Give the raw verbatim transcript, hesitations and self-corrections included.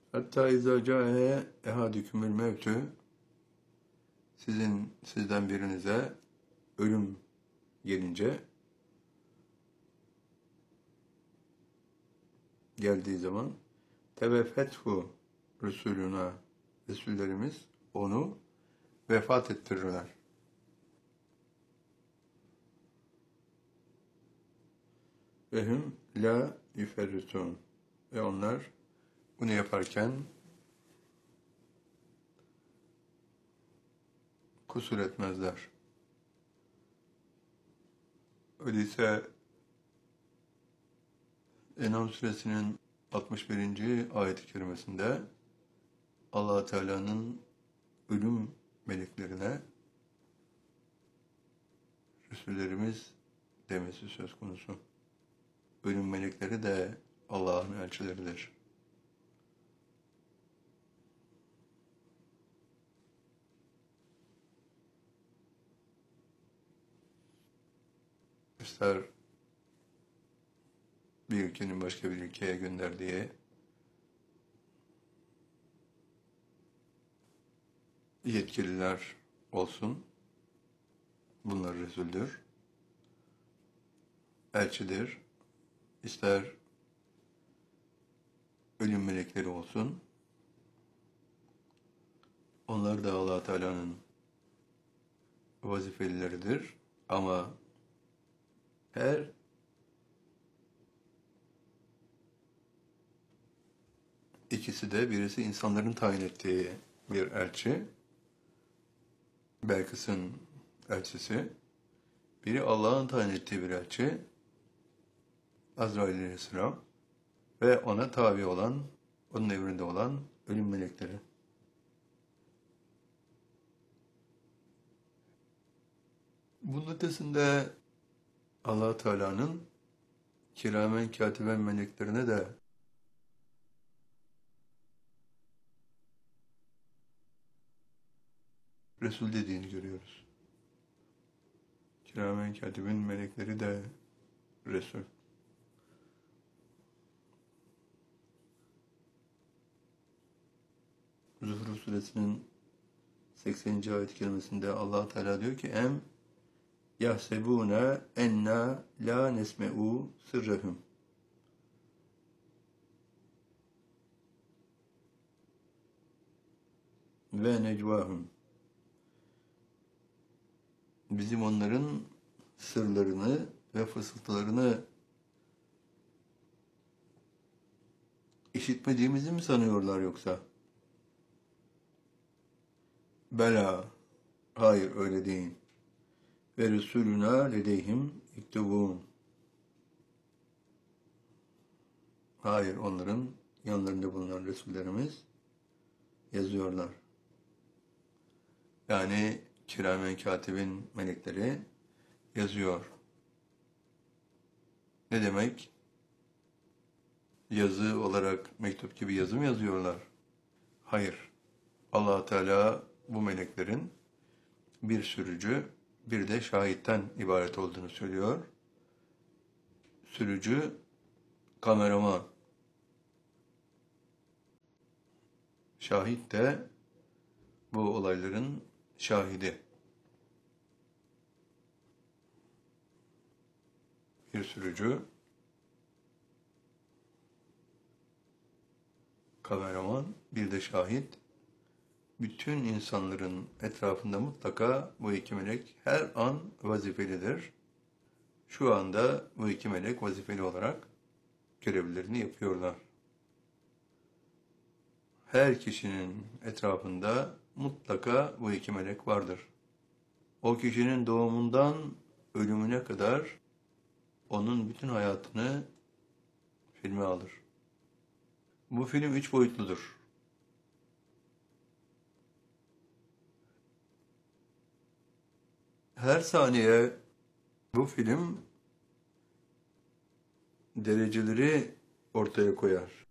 Hatta izâ câe ehâdükümül mevtü, sizin sizden birinize ölüm gelince, geldiği zaman teveffethu Resuluna, Resullerimiz onu vefat ettirirler. Ve hum la yüferritun. Ve onlar bunu yaparken kusur etmezler. Öyleyse En'am suresinin altmış birinci ayet-i kerimesinde Allah Teala'nın ölüm meleklerine Resullerimiz demesi söz konusu. Ölüm melekleri de Allah'ın elçileridir. İster bir ülkenin başka bir ülkeye gönderdiği yetkililer olsun, bunlar Resul'dür, elçidir. İster ölüm melekleri olsun, onlar da Allah Teala'nın vazifelileridir. Ama her ikisi de, birisi insanların tayin ettiği bir elçi, Belkıs'ın elçisi, biri Allah'ın tayin ettiği bir elçi, Azrail Aleyhisselam ve ona tabi olan, onun emrinde olan ölüm melekleri. Bunun ötesinde Allah Teala'nın kiramen katiben meleklerine de Resul dediğini görüyoruz. Kiramen katibin melekleri de Resul. Zuhruf suresinin sekseninci ayet-i kerimesinde Allah Teala diyor ki: Em yahsebûne enna la nesme'u sırrehum. Ve necvahum. Bizim onların sırlarını ve fısıltılarını işitmediğimizi mi sanıyorlar yoksa? Bela, hayır öyle değil. Ve Resuluna ledeyhim iktubun. Hayır, onların yanlarında bulunan Resullerimiz yazıyorlar. Yani kiramen katibin melekleri yazıyor. Ne demek? Yazı olarak mektup gibi yazı mı yazıyorlar? Hayır. Allah Teala bu meleklerin bir sürücü, bir de şahitten ibaret olduğunu söylüyor. Sürücü, kameraman. Şahit de bu olayların şahidi. Bir sürücü, kameraman, bir de şahit. Bütün insanların etrafında mutlaka bu iki melek her an vazifelidir. Şu anda bu iki melek vazifeli olarak görevlerini yapıyorlar. Her kişinin etrafında mutlaka bu iki melek vardır. O kişinin doğumundan ölümüne kadar onun bütün hayatını filme alır. Bu film üç boyutludur. Her saniye bu film dereceleri ortaya koyar.